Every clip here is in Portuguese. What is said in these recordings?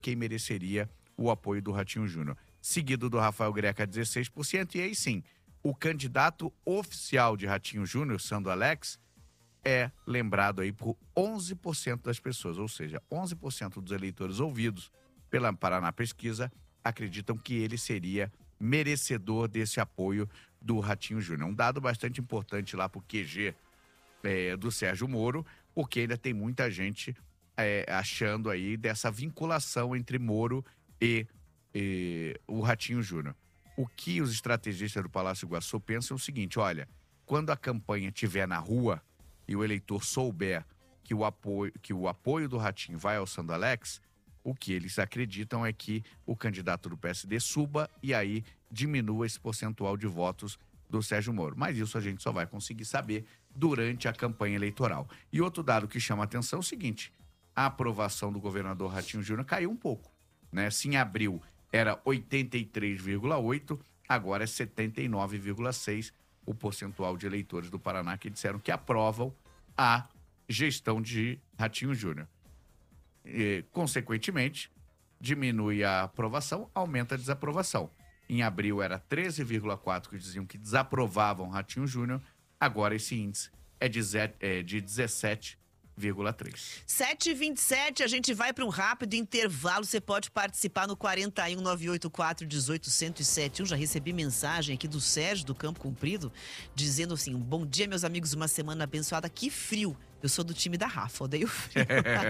quem mereceria o apoio do Ratinho Júnior. Seguido do Rafael Greca, 16%, e aí sim, o candidato oficial de Ratinho Júnior, Sandro Alex, é lembrado aí por 11% das pessoas, ou seja, 11% dos eleitores ouvidos pela Paraná Pesquisa acreditam que ele seria merecedor desse apoio do Ratinho Júnior. Um dado bastante importante lá para o QG do Sérgio Moro, porque ainda tem muita gente achando aí dessa vinculação entre Moro e o Ratinho Júnior. O que os estrategistas do Palácio Iguaçu pensam é o seguinte: olha, quando a campanha estiver na rua e o eleitor souber que o apoio do Ratinho vai ao Sandro Alex, o que eles acreditam é que o candidato do PSD suba e aí diminua esse percentual de votos do Sérgio Moro. Mas isso a gente só vai conseguir saber durante a campanha eleitoral. E outro dado que chama a atenção é o seguinte: a aprovação do governador Ratinho Júnior caiu um pouco, né? Se em abril era 83,8%, agora é 79,6% o percentual de eleitores do Paraná que disseram que aprovam a gestão de Ratinho Júnior. Consequentemente, diminui a aprovação, aumenta a desaprovação. Em abril era 13,4% que diziam que desaprovavam Ratinho Júnior, agora esse índice é de 17,3%. 7h27, a gente vai para um rápido intervalo. Você pode participar no 41 984 18 107. Eu já recebi mensagem aqui do Sérgio do Campo Comprido dizendo assim: bom dia, meus amigos, uma semana abençoada. Que frio. Eu sou do time da Rafa, odeio frio.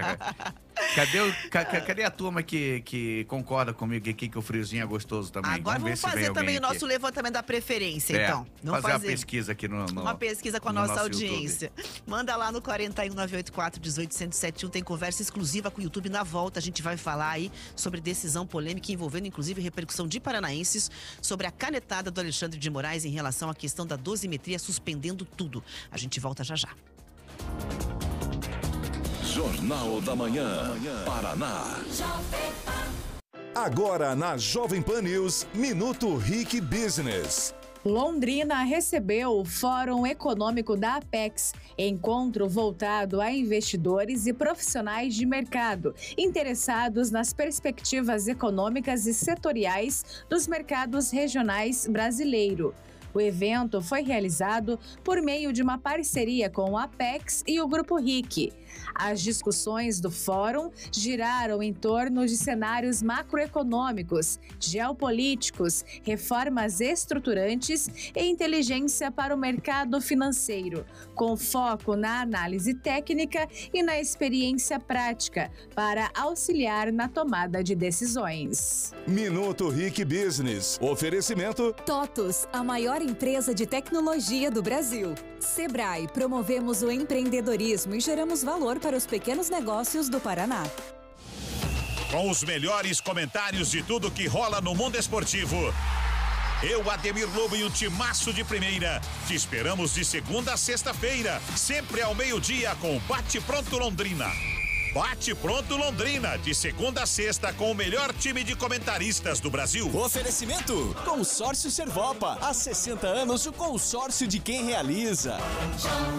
Cadê a turma que concorda comigo aqui que o friozinho é gostoso também? Agora vamos fazer também o nosso levantamento da preferência, então. Vamos fazer uma pesquisa aqui uma pesquisa com a nossa audiência. YouTube. Manda lá no 41 984 18 107. Tem conversa exclusiva com o YouTube. Na volta a gente vai falar aí sobre decisão polêmica envolvendo inclusive repercussão de paranaenses sobre a canetada do Alexandre de Moraes em relação à questão da dosimetria, suspendendo tudo. A gente volta já já. Jornal da Manhã, Paraná. Agora na Jovem Pan News, Minuto RIC Business. Londrina recebeu o Fórum Econômico da Apex, encontro voltado a investidores e profissionais de mercado interessados nas perspectivas econômicas e setoriais dos mercados regionais brasileiros. O evento foi realizado por meio de uma parceria com a Apex e o Grupo RIC. As discussões do fórum giraram em torno de cenários macroeconômicos, geopolíticos, reformas estruturantes e inteligência para o mercado financeiro, com foco na análise técnica e na experiência prática para auxiliar na tomada de decisões. Minuto RIC Business. Oferecimento TOTUS, a maior empresa de tecnologia do Brasil. Sebrae, promovemos o empreendedorismo e geramos valor para os pequenos negócios do Paraná. Com os melhores comentários de tudo que rola no mundo esportivo. Eu, Ademir Lobo e o timaço de primeira. Te esperamos de segunda a sexta-feira, sempre ao meio-dia com Bate Pronto Londrina. Bate Pronto Londrina, de segunda a sexta com o melhor time de comentaristas do Brasil. Oferecimento: Consórcio Servopa. Há 60 anos, o consórcio de quem realiza.